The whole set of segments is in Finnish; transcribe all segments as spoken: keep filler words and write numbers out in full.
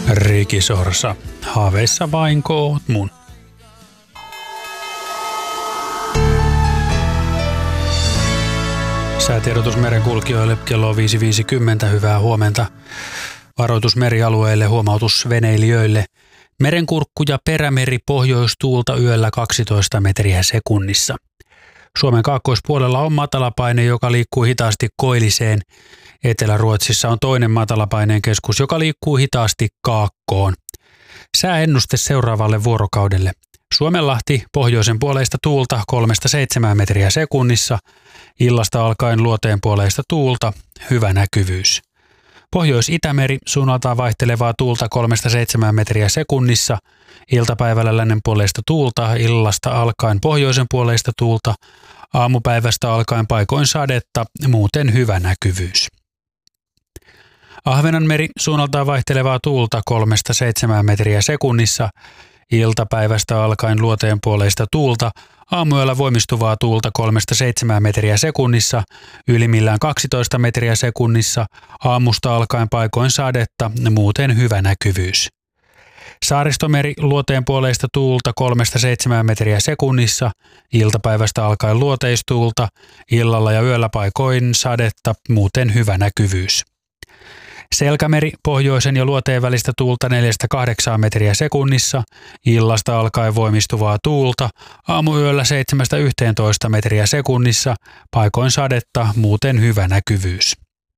Riki Sorsa, haaveissa vain koot mun. Säätiedotus merenkulkijoille kello viisi viisikymmentä. Hyvää huomenta. Varoitus merialueille, huomautus veneilijöille. Merenkurkku ja perämeri pohjoistuulta yöllä kaksitoista metriä sekunnissa. Suomen kaakkoispuolella on matalapaine, joka liikkuu hitaasti Koilliseen. Etelä-Ruotsissa on toinen matalapaineen keskus, joka liikkuu hitaasti Kaakkoon. Sääennuste seuraavalle vuorokaudelle. Suomenlahti pohjoisen puoleista tuulta kolmesta seitsemään metriä sekunnissa. Illasta alkaen luoteen puoleista tuulta, hyvä näkyvyys. Pohjois-Itämeri suunnaltaan vaihtelevaa tuulta kolmesta seitsemään metriä sekunnissa. Iltapäivällä lännen puoleista tuulta, illasta alkaen pohjoisen puoleista tuulta. Aamupäivästä alkaen paikoin sadetta, muuten hyvä näkyvyys. Ahvenanmeri suunnaltaan vaihtelevaa tuulta kolmesta seitsemään metriä sekunnissa. Iltapäivästä alkaen luoteen puoleista tuulta. Aamuyöllä voimistuvaa tuulta kolmesta seitsemään metriä sekunnissa, ylimmillään kaksitoista metriä sekunnissa, aamusta alkaen paikoin sadetta, muuten hyvä näkyvyys. Saaristomeri luoteen puoleista tuulta kolmesta seitsemään metriä sekunnissa, iltapäivästä alkaen luoteistuulta, illalla ja yöllä paikoin sadetta, muuten hyvä näkyvyys. Selkämeri pohjoisen ja luoteen välistä tuulta neljästä kahdeksaan metriä sekunnissa, illasta alkaen voimistuvaa tuulta, aamuyöllä seitsemästä yhteentoista metriä sekunnissa, paikoin sadetta, muuten hyvä näkyvyys.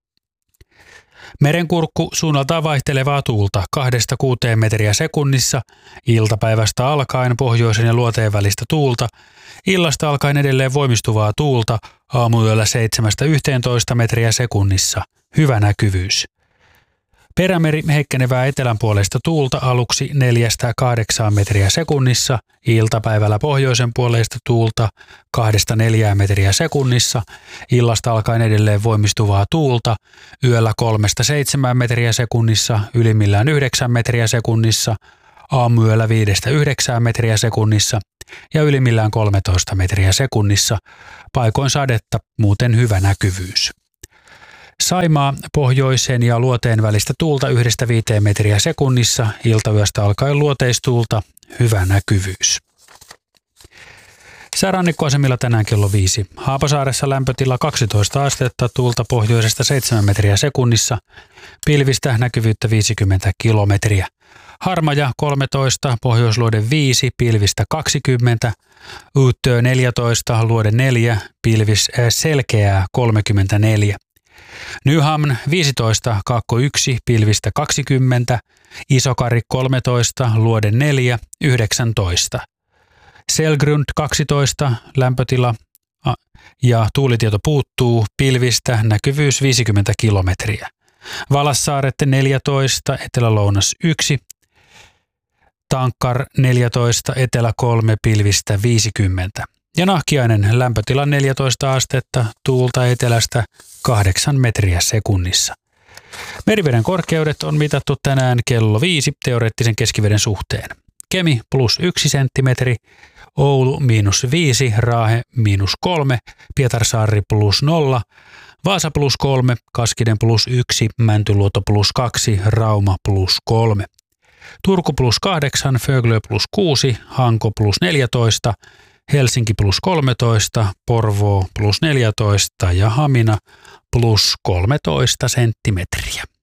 Merenkurkku suunnaltaan vaihtelevaa tuulta kahdesta kuuteen metriä sekunnissa, iltapäivästä alkaen pohjoisen ja luoteen välistä tuulta, illasta alkaen edelleen voimistuvaa tuulta, aamuyöllä seitsemästä yhteentoista metriä sekunnissa, hyvä näkyvyys. Perämeri heikkenevää etelänpuoleista tuulta aluksi neljästä kahdeksaan metriä sekunnissa, iltapäivällä pohjoisen puoleista tuulta kahdesta neljään metriä sekunnissa, illasta alkaen edelleen voimistuvaa tuulta, yöllä kolmesta seitsemään metriä sekunnissa, ylimmillään yhdeksän metriä sekunnissa, aamuyöllä viidestä yhdeksään metriä sekunnissa ja ylimmillään kolmetoista metriä sekunnissa, paikoin sadetta, muuten hyvä näkyvyys. Saimaa pohjoisen ja luoteen välistä tuulta yhdestä viiteen metriä sekunnissa, iltayöstä alkaen luoteistuulta, hyvä näkyvyys. Säärannikkoasemilla tänään kello viisi. Haapasaaressa lämpötila kaksitoista astetta, tuulta pohjoisesta seitsemän metriä sekunnissa, pilvistä näkyvyyttä viisikymmentä kilometriä. Harmaja kolmetoista, pohjoisluode viisi, pilvistä kaksikymmentä, Uuttöö neljätoista, luode neljä, pilvis selkeää kolmekymmentäneljä. Nyhamn viisitoista, Kaakko yksi, pilvistä kaksikymmentä, Isokari kolmetoista, luode neljä, yhdeksäntoista. Selgrund kaksitoista, lämpötila ja tuulitieto puuttuu, pilvistä näkyvyys viisikymmentä kilometriä. Valassaaret neljätoista, etelä-lounas yksi, Tankkar neljätoista, etelä kolme, pilvistä viisikymmentä. Ja Nahkiainen lämpötila neljätoista astetta, tuulta etelästä kahdeksan metriä sekunnissa. Meriveden korkeudet on mitattu tänään kello viisi teoreettisen keskiveden suhteen. Kemi plus yksi senttimetri, Oulu miinus viisi, Raahe miinus kolme, Pietarsaari plus nolla, Vaasa plus kolme, Kaskinen plus yksi, Mäntyluoto plus kaksi, Rauma plus kolme. Turku plus kahdeksan, Föglö plus kuusi, Hanko plus neljätoista, Helsinki plus kolmetoista, Porvoo plus neljätoista ja Hamina plus kolmetoista senttimetriä.